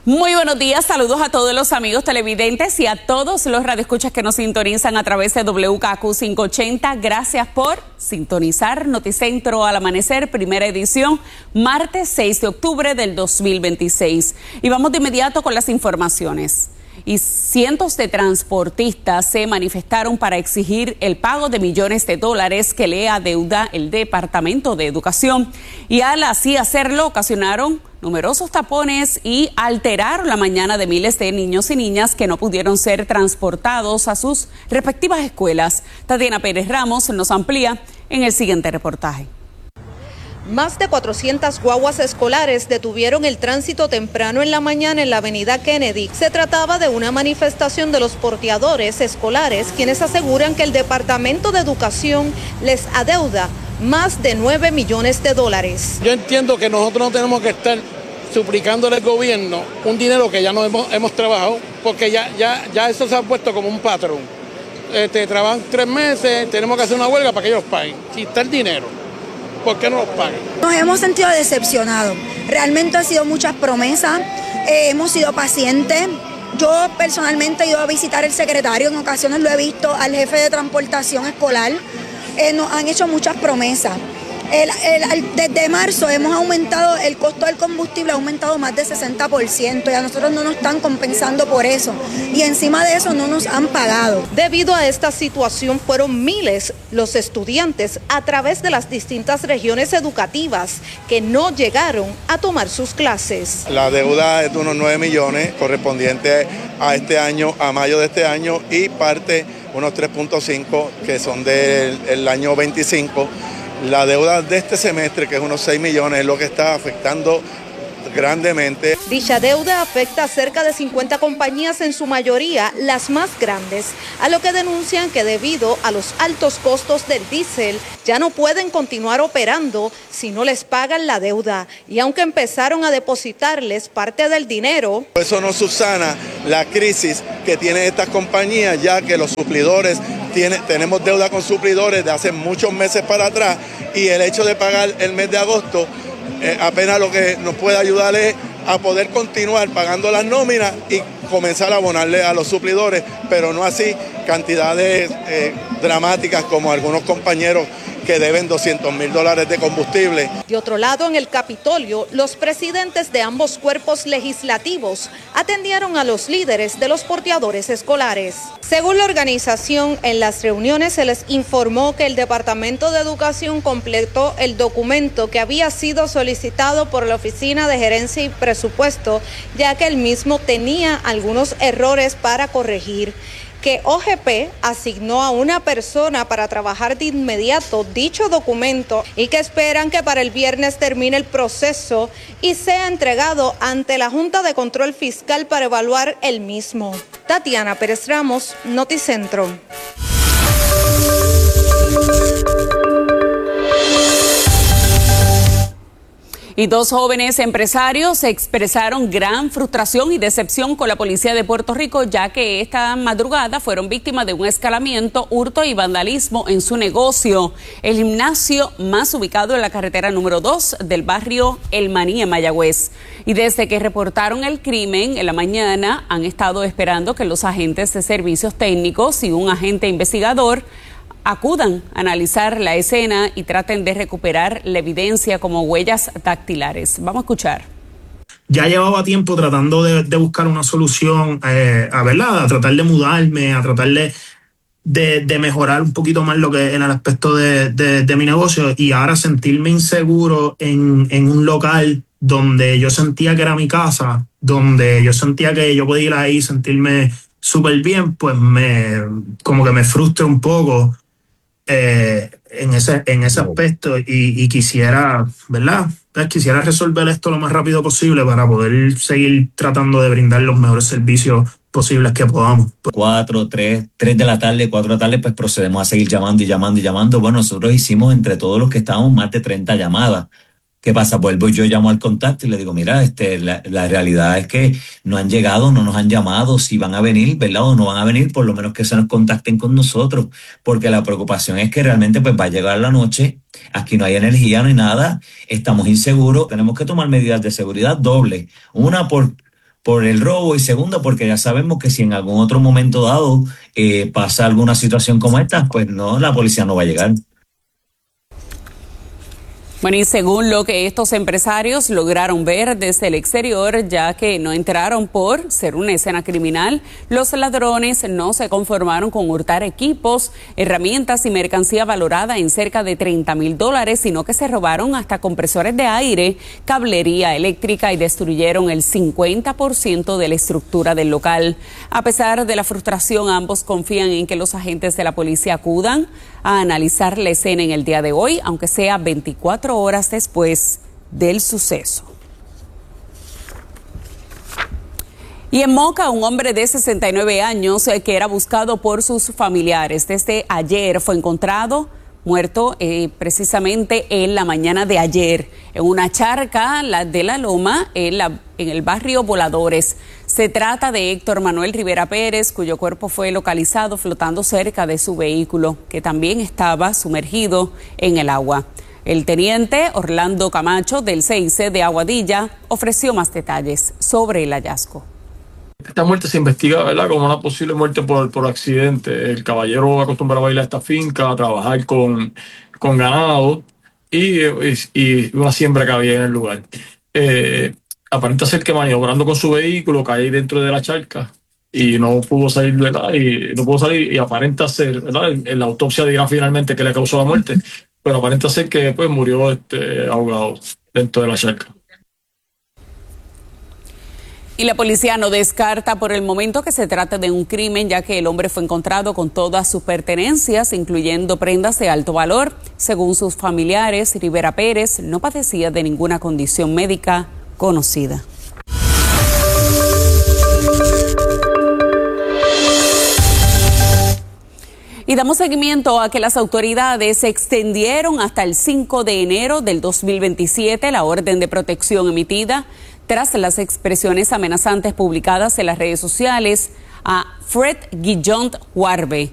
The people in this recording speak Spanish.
Muy buenos días, saludos a todos los amigos televidentes y a todos los radioescuchas que nos sintonizan a través de WKQ 580. Gracias por sintonizar Noticentro al amanecer, primera edición, martes 6 de octubre del 2026. Y vamos de inmediato con las informaciones. Y cientos de transportistas se manifestaron para exigir el pago de millones de dólares que le adeuda el Departamento de Educación. Y al así hacerlo, ocasionaron numerosos tapones y alteraron la mañana de miles de niños y niñas que no pudieron ser transportados a sus respectivas escuelas. Tatiana Pérez Ramos nos amplía en el siguiente reportaje. Más de 400 guaguas escolares detuvieron el tránsito temprano en la mañana en la avenida Kennedy. Se trataba de una manifestación de los porteadores escolares, quienes aseguran que el Departamento de Educación les adeuda más de 9 millones de dólares. Yo entiendo que nosotros no tenemos que estar suplicándole al gobierno un dinero que ya no hemos trabajado, porque ya eso se ha puesto como un patrón. Trabajan 3 meses, tenemos que hacer una huelga para que ellos paguen. Si está el dinero, ¿por qué no los pagan? Nos hemos sentido decepcionados. Realmente han sido muchas promesas, hemos sido pacientes. Yo personalmente he ido a visitar al secretario, en ocasiones lo he visto, al jefe de transportación escolar. Nos han hecho muchas promesas. Desde marzo hemos aumentado, el costo del combustible ha aumentado más de 60% y a nosotros no nos están compensando por eso. Y encima de eso no nos han pagado. Debido a esta situación fueron miles los estudiantes a través de las distintas regiones educativas que no llegaron a tomar sus clases. La deuda es de unos 9 millones correspondiente a este año, a mayo de este año, y parte unos 3.5 que son del año 25. La deuda de este semestre, que es unos 6 millones, es lo que está afectando grandemente. Dicha deuda afecta a cerca de 50 compañías, en su mayoría las más grandes, a lo que denuncian que debido a los altos costos del diésel ya no pueden continuar operando si no les pagan la deuda. Y aunque empezaron a depositarles parte del dinero, eso no subsana la crisis que tienen estas compañías, ya que los suplidores tenemos deuda con suplidores de hace muchos meses para atrás, y el hecho de pagar el mes de agosto apenas lo que nos puede ayudar es a poder continuar pagando las nóminas y comenzar a abonarle a los suplidores, pero no así cantidades dramáticas como algunos compañeros que deben $200,000 de combustible. De otro lado, en el Capitolio, los presidentes de ambos cuerpos legislativos atendieron a los líderes de los porteadores escolares. Según la organización, en las reuniones se les informó que el Departamento de Educación completó el documento que había sido solicitado por la Oficina de Gerencia y Presupuesto, ya que el mismo tenía algunos errores para corregir, que OGP asignó a una persona para trabajar de inmediato dicho documento y que esperan que para el viernes termine el proceso y sea entregado ante la Junta de Control Fiscal para evaluar el mismo. Tatiana Pérez Ramos, Noticentro. Y 2 jóvenes empresarios expresaron gran frustración y decepción con la policía de Puerto Rico, ya que esta madrugada fueron víctimas de un escalamiento, hurto y vandalismo en su negocio, el gimnasio más ubicado en la carretera número 2 del barrio El Maní, en Mayagüez. Y desde que reportaron el crimen en la mañana, han estado esperando que los agentes de servicios técnicos y un agente investigador acudan a analizar la escena y traten de recuperar la evidencia como huellas dactilares. Vamos a escuchar. Ya llevaba tiempo tratando de buscar una solución, a tratar de mudarme, a tratar de mejorar un poquito más lo que en el aspecto de mi negocio, y ahora sentirme inseguro en un local donde yo sentía que era mi casa, donde yo sentía que yo podía ir ahí y sentirme súper bien, pues como que me frustra un poco en ese aspecto, y quisiera, ¿verdad? Quisiera resolver esto lo más rápido posible para poder seguir tratando de brindar los mejores servicios posibles que podamos. 3 de la tarde, 4 de la tarde, pues procedemos a seguir llamando y llamando y llamando. Bueno, nosotros hicimos entre todos los que estábamos más de 30 llamadas. ¿Qué pasa? Vuelvo y yo llamo al contacto y le digo, mira, la realidad es que no han llegado, no nos han llamado, si van a venir, ¿verdad? O no van a venir, por lo menos que se nos contacten con nosotros, porque la preocupación es que realmente pues va a llegar la noche, aquí no hay energía, no hay nada, estamos inseguros, tenemos que tomar medidas de seguridad doble, una por por el robo, y segundo, porque ya sabemos que si en algún otro momento dado pasa alguna situación como esta, pues no, la policía no va a llegar. Bueno, y según lo que estos empresarios lograron ver desde el exterior, ya que no entraron por ser una escena criminal, los ladrones no se conformaron con hurtar equipos, herramientas y mercancía valorada en cerca de $30,000, sino que se robaron hasta compresores de aire, cablería eléctrica y destruyeron el 50% de la estructura del local. A pesar de la frustración, ambos confían en que los agentes de la policía acudan a analizar la escena en el día de hoy, aunque sea 24 horas después del suceso. Y en Moca, un hombre de 69 años que era buscado por sus familiares desde ayer fue encontrado muerto precisamente en la mañana de ayer en una charca de la Loma en el barrio Voladores. Se trata de Héctor Manuel Rivera Pérez, cuyo cuerpo fue localizado flotando cerca de su vehículo, que también estaba sumergido en el agua. El teniente Orlando Camacho del CIC de Aguadilla ofreció más detalles sobre el hallazgo. Esta muerte se investiga, ¿verdad?, como una posible muerte por accidente. El caballero acostumbraba a ir a esta finca, a trabajar con ganado y una siembra que había en el lugar. Aparenta ser que maniobrando con su vehículo cae dentro de la charca y no pudo salir, ¿verdad? Y aparenta ser, ¿verdad? En la autopsia dirá finalmente que le causó la muerte, pero aparenta ser que pues murió ahogado dentro de la charca. Y la policía no descarta por el momento que se trata de un crimen, ya que el hombre fue encontrado con todas sus pertenencias, incluyendo prendas de alto valor. Según sus familiares, Rivera Pérez no padecía de ninguna condición médica conocida. Y damos seguimiento a que las autoridades extendieron hasta el 5 de enero del 2027 la orden de protección emitida tras las expresiones amenazantes publicadas en las redes sociales a Fred Guillont Huarbe,